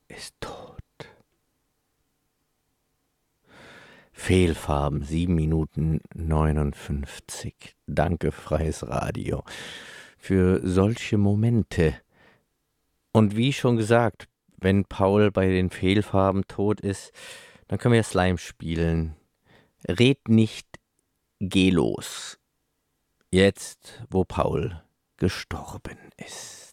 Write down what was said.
ist tot. Fehlfarben, 7 Minuten 59. Danke, freies Radio, für solche Momente. Und wie schon gesagt, wenn Paul bei den Fehlfarben tot ist, dann können wir Slime spielen. Red nicht, geh los. Jetzt, wo Paul gestorben ist.